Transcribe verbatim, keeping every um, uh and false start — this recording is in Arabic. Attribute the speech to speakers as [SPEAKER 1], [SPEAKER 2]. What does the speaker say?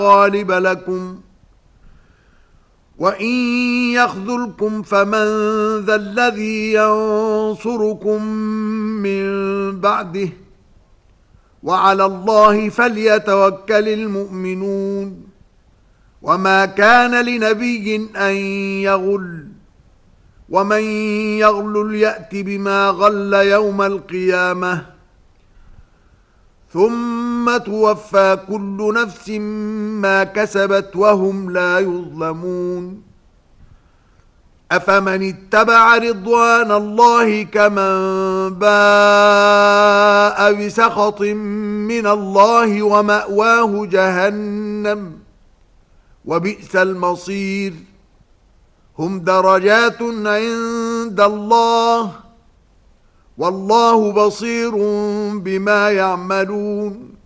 [SPEAKER 1] غالب لكم وإن يخذلكم فمن ذا الذي ينصركم من بعده وعلى الله فليتوكل المؤمنون وما كان لنبي أن يغل ومن يغلل يأت بما غل يوم القيامة ثم توفى كل نفس ما كسبت وهم لا يظلمون أفمن اتبع رضوان الله كمن باء بسخط من الله ومأواه جهنم وبئس المصير هم درجات عند الله والله بصير بما يعملون